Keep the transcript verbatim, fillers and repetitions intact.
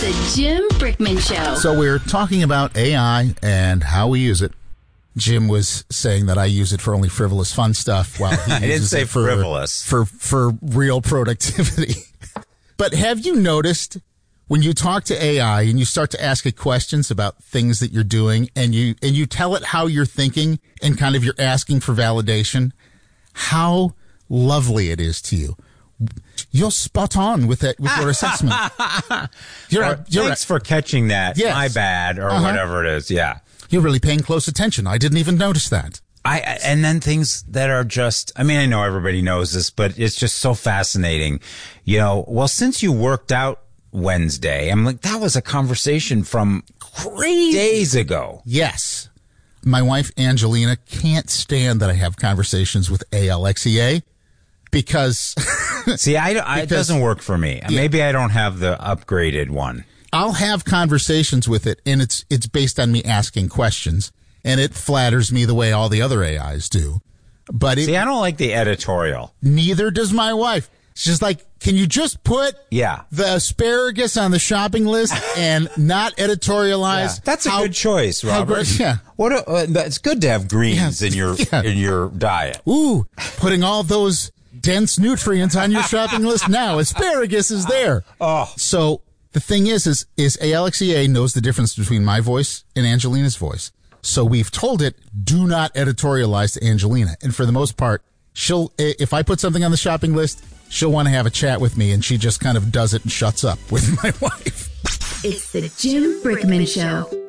The Jim Brickman Show. So we're talking about A I and how we use it. Jim was saying that I use it for only frivolous fun stuff, while he I didn't uses say it for, frivolous. for for real productivity. But have you noticed when you talk to A I and you start to ask it questions about things that you're doing, and you and you tell it how you're thinking and kind of you're asking for validation, how lovely it is to you? You're spot on with it, with your assessment. You're, Or, you're thanks for catching that. Yes. My bad, or Uh-huh. whatever it is. Yeah. You're really paying close attention. I didn't even notice that. I and then things that are just, I mean, I know everybody knows this, but it's just so fascinating. You know, well, since you worked out Wednesday, I'm like, that was a conversation from crazy days ago. Yes. My wife, Angelina, can't stand that I have conversations with A L X E A because See, I, I, it Because- doesn't work for me. Yeah. Maybe I don't have the upgraded one. I'll have conversations with it, and it's it's based on me asking questions, and it flatters me the way all the other A Is do. But it, See, I don't like the editorial. neither does my wife. She's like, can you just put Yeah. the asparagus on the shopping list and not editorialize? That's a how- good choice, how Robert. great- yeah. What? A, uh, it's good to have greens Yeah. in your Yeah. in your diet. Ooh, putting all those dense nutrients on your shopping list now. Asparagus is there. Oh. So the thing is, is, is A L X E A knows the difference between my voice and Angelina's voice. So we've told it, do not editorialize to Angelina. And for the most part, she'll, if I put something on the shopping list, she'll want to have a chat with me, and she just kind of does it and shuts up with my wife. It's the Jim Brickman Show.